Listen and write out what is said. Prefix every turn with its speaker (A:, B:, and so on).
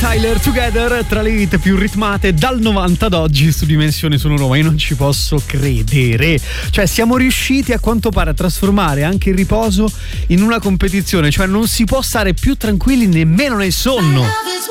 A: Tyler, Together, tra le hit più ritmate dal 90 ad oggi su Dimensione Sono Roma. Io non ci posso credere. Cioè, siamo riusciti a quanto pare a trasformare anche il riposo in una competizione. Cioè, non si può stare più tranquilli nemmeno nel sonno.